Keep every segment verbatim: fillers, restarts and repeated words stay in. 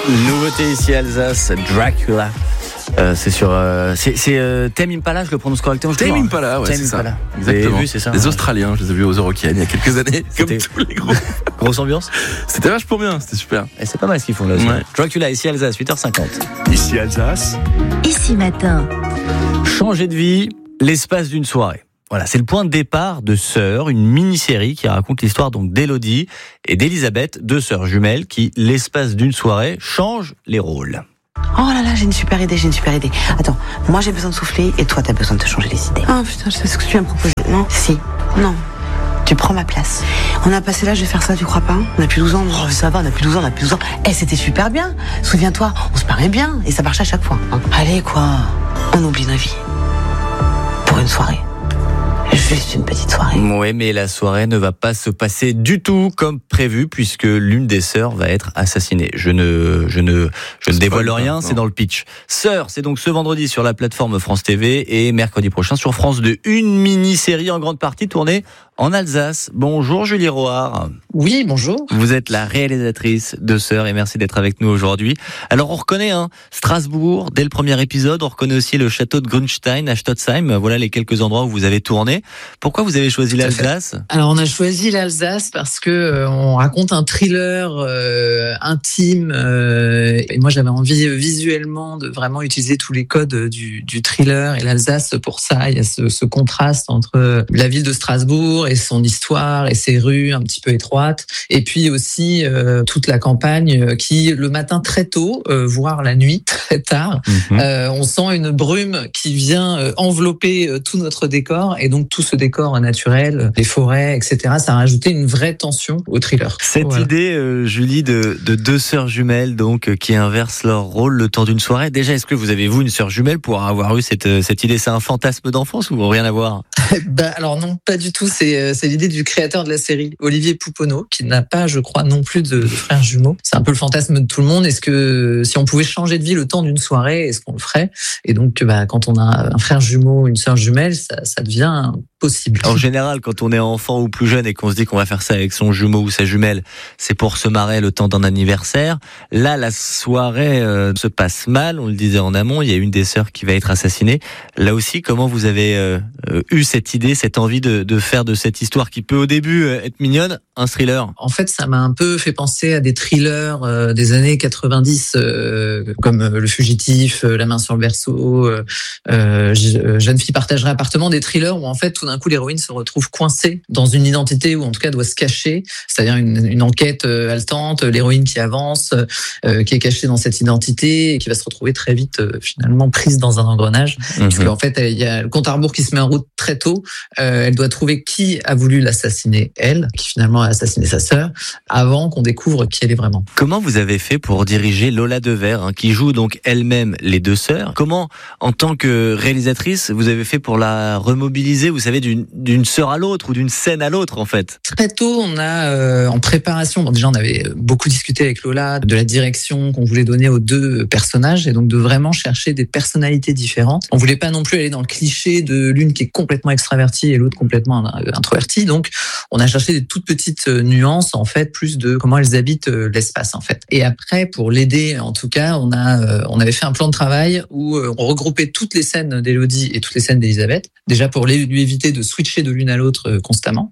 Nouveauté ici Alsace, Dracula. Euh, c'est sur, euh, c'est, c'est euh, Tame Impala, je le prononce correctement. Tame Impala, ouais, Tame c'est Impala. ça. Vous avez Exactement. vu, c'est ça. Les hein. Australiens, je les ai vus aux Eurocaines il y a quelques années, C'était... comme tous les gros. Grosse ambiance. C'était vachement bien, c'était super. Et c'est pas mal ce qu'ils font là aussi. Ouais. Dracula ici Alsace, huit heures cinquante. Ici Alsace. Ici matin. Changer de vie, l'espace d'une soirée. Voilà, c'est le point de départ de Sœurs, une mini-série qui raconte l'histoire donc d'Élodie et d'Elisabeth, deux sœurs jumelles qui, l'espace d'une soirée, changent les rôles. Oh là là, j'ai une super idée, j'ai une super idée. Attends, moi j'ai besoin de souffler et toi t'as besoin de te changer les idées. Ah putain, je sais ce que tu viens me proposer. Non, si, non. Tu prends ma place. On a passé l'âge de faire ça, tu crois pas? On a plus douze ans. Oh, ça va, on a plus douze ans, on a plus douze ans. Eh, c'était super bien. Souviens-toi, on se parlait bien et ça marchait à chaque fois. Hein. Allez, quoi. On oublie nos vies. Pour une soirée. Juste une petite soirée. Oui, mais la soirée ne va pas se passer du tout comme prévu puisque l'une des sœurs va être assassinée. Je ne, je ne, je ne dévoile rien, c'est dans le pitch. Sœurs, c'est donc ce vendredi sur la plateforme France T V et mercredi prochain sur France deux. Une mini-série en grande partie tournée en Alsace. Bonjour Julie Roard. Oui, bonjour. Vous êtes la réalisatrice de Sœurs et merci d'être avec nous aujourd'hui. Alors on reconnaît hein, Strasbourg dès le premier épisode, on reconnaît aussi le château de Grunstein à Stotzheim. Voilà les quelques endroits où vous avez tourné. Pourquoi vous avez choisi l'Alsace ? Alors on a choisi l'Alsace parce que euh, on raconte un thriller euh, intime euh, et moi j'avais envie euh, visuellement de vraiment utiliser tous les codes du, du thriller et l'Alsace pour ça. Il y a ce, ce contraste entre la ville de Strasbourg et son histoire et ses rues un petit peu étroites et puis aussi euh, toute la campagne qui le matin très tôt, euh, voire la nuit très tard, mmh. euh, on sent une brume qui vient euh, envelopper euh, tout notre décor et donc tout ce décor naturel, les forêts, et cetera. Ça a rajouté une vraie tension au thriller. Cette voilà. idée, euh, Julie, de, de deux sœurs jumelles donc euh, qui inversent leur rôle le temps d'une soirée. Déjà, est-ce que vous avez vous une sœur jumelle pour avoir eu cette euh, cette idée ? C'est un fantasme d'enfance ou rien à voir ? Bah alors non, pas du tout. C'est c'est l'idée du créateur de la série, Olivier Pouponneau, qui n'a pas, je crois, non plus de, de frères jumeaux. C'est un peu le fantasme de tout le monde. Est-ce que si on pouvait changer de vie le temps d'une soirée, est-ce qu'on le ferait ? Et donc, bah, quand on a un frère jumeau, une sœur jumelle, ça, ça devient possible. En général, quand on est enfant ou plus jeune et qu'on se dit qu'on va faire ça avec son jumeau ou sa jumelle, c'est pour se marrer le temps d'un anniversaire. Là, la soirée euh, se passe mal. On le disait en amont, il y a une des sœurs qui va être assassinée. Là aussi, comment vous avez euh, eu cette idée, cette envie de, de faire de cette histoire qui peut au début être mignonne, un thriller ? En fait, ça m'a un peu fait penser à des thrillers euh, des années quatre-vingt-dix, euh, comme euh, Le Fugitif, euh, La main sur le berceau, euh, euh, Jeune fille partagerait appartement, des thrillers où en fait tout d'un coup l'héroïne se retrouve coincée dans une identité ou en tout cas doit se cacher, c'est-à-dire une, une enquête euh, haletante, l'héroïne qui avance, euh, qui est cachée dans cette identité et qui va se retrouver très vite euh, finalement prise dans un engrenage, mmh. parce qu'en fait il y a le compte à rebours qui se met en route très tôt. Euh, elle doit trouver qui a voulu l'assassiner, elle, qui finalement a assassiné sa sœur, avant qu'on découvre qui elle est vraiment. Comment vous avez fait pour diriger Lola Devers, hein, qui joue donc elle-même les deux sœurs ? Comment, en tant que réalisatrice, vous avez fait pour la remobiliser, vous savez, d'une, d'une sœur à l'autre ou d'une scène à l'autre, en fait ? Très tôt, on a, euh, en préparation, bon, déjà on avait beaucoup discuté avec Lola de la direction qu'on voulait donner aux deux personnages et donc de vraiment chercher des personnalités différentes. On voulait pas non plus aller dans le cliché de l'une qui est complètement extravertie et l'autre complètement introvertie, donc on a cherché des toutes petites nuances, en fait, plus de comment elles habitent l'espace, en fait. Et après, pour l'aider, en tout cas, on a, on avait fait un plan de travail où on regroupait toutes les scènes d'Élodie et toutes les scènes d'Elisabeth, déjà pour lui éviter de switcher de l'une à l'autre constamment.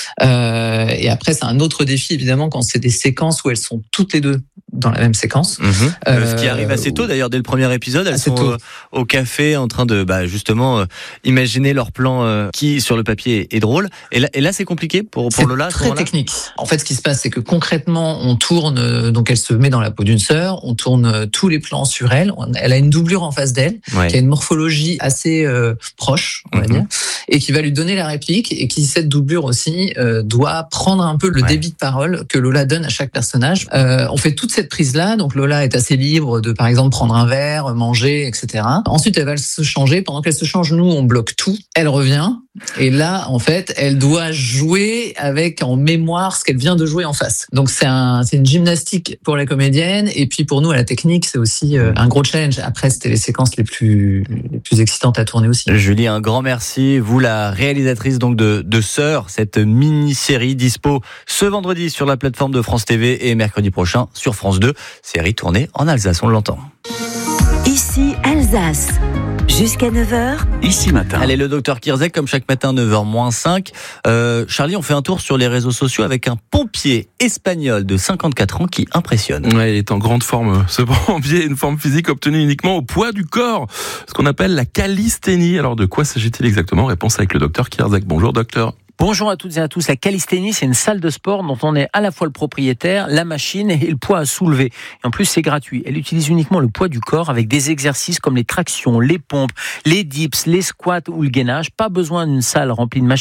Euh, et après, c'est un autre défi, évidemment, quand c'est des séquences où elles sont toutes les deux dans la même séquence. Mmh. Euh, Ce qui arrive assez tôt, d'ailleurs, dès le premier épisode, elles sont euh, au café en train de, bah, justement, euh, imaginer leur plan euh, qui, sur le papier, est drôle. Et là, et là c'est compliqué pour, pour c'est Lola. C'est très technique. En fait, ce qui se passe, c'est que concrètement, on tourne, euh, donc elle se met dans la peau d'une sœur, on tourne euh, tous les plans sur elle. On, elle a une doublure en face d'elle, ouais. qui a une morphologie assez euh, proche, on va mmh. dire, et qui va lui donner la réplique, et qui, cette doublure aussi, euh, doit prendre un peu le ouais. débit de parole que Lola donne à chaque personnage. Euh, on fait toute cette prise-là, donc Lola est assez libre de, par exemple, prendre un verre, manger, et cetera. Ensuite, elle va se changer. Pendant qu'elle se change, nous, on bloque tout. Elle revient revient. Et là, en fait, elle doit jouer avec en mémoire ce qu'elle vient de jouer en face. Donc c'est un, c'est une gymnastique pour la comédienne. Et puis pour nous, à la technique, c'est aussi euh, un gros challenge. Après, c'était les séquences les plus, les plus excitantes à tourner aussi. Julie, un grand merci. Vous, la réalisatrice donc de, de Sœurs, cette mini-série dispo ce vendredi sur la plateforme de France T V et mercredi prochain sur France deux. Série tournée en Alsace, on l'entend. Ici Alsace. Jusqu'à neuf heures. Ici matin. Allez, le docteur Kirzek, comme chaque matin, neuf heures moins cinq. Euh, Charlie, on fait un tour sur les réseaux sociaux avec un pompier espagnol de cinquante-quatre ans qui impressionne. Ouais, il est en grande forme. Ce pompier, une forme physique obtenue uniquement au poids du corps. Ce qu'on appelle la calisthénie. Alors, de quoi s'agit-il exactement? Réponse avec le docteur Kirzek. Bonjour, docteur. Bonjour à toutes et à tous. La calisthénie, c'est une salle de sport dont on est à la fois le propriétaire, la machine et le poids à soulever. Et en plus, c'est gratuit. Elle utilise uniquement le poids du corps avec des exercices comme les tractions, les pompes, les dips, les squats ou le gainage. Pas besoin d'une salle remplie de machines